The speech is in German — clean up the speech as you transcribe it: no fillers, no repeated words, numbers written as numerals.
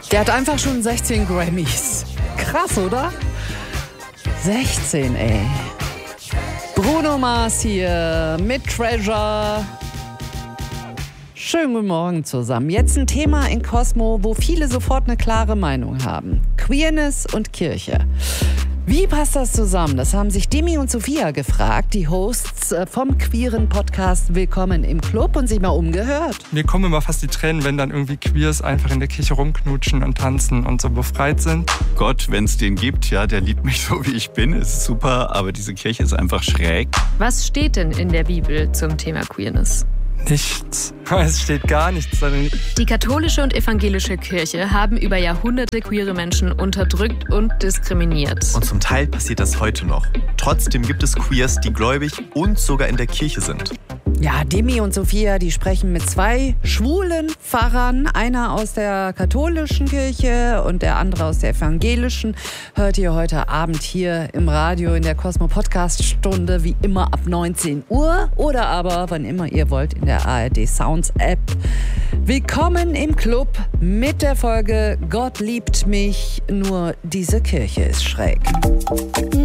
Der hat einfach schon 16 Grammys. Krass, oder? 16, ey. Bruno Mars hier mit Treasure. Schönen guten Morgen zusammen. Jetzt ein Thema in Cosmo, wo viele sofort eine klare Meinung haben. Queerness und Kirche. Wie passt das zusammen? Das haben sich Demi und Sophia gefragt, die Hosts vom queeren Podcast Willkommen im Club, und sich mal umgehört. Mir kommen immer fast die Tränen, wenn dann irgendwie Queers einfach in der Kirche rumknutschen und tanzen und so befreit sind. Gott, wenn es den gibt, ja, der liebt mich so, wie ich bin, ist super, aber diese Kirche ist einfach schräg. Was steht denn in der Bibel zum Thema Queerness? Nichts. Es steht gar nichts darin. Die katholische und evangelische Kirche haben über Jahrhunderte queere Menschen unterdrückt und diskriminiert. Und zum Teil passiert das heute noch. Trotzdem gibt es Queers, die gläubig und sogar in der Kirche sind. Ja, Demi und Sophia, die sprechen mit zwei schwulen Pfarrern. Einer aus der katholischen Kirche und der andere aus der evangelischen. Hört ihr heute Abend hier im Radio in der Cosmo Podcast Stunde, wie immer ab 19 Uhr. Oder aber, wann immer ihr wollt, in der ARD Sounds App. Willkommen im Club mit der Folge Gott liebt mich, nur diese Kirche ist schräg.